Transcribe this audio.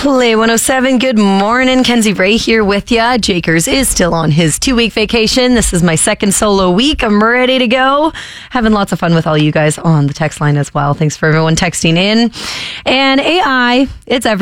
Play 107. Good morning. Kenzie Ray here with ya. Jakers is still on his 2-week vacation. This is my second solo week. I'm ready to go. Having lots of fun with all you guys on the text line as well. Thanks for everyone texting in. And AI, it's everywhere.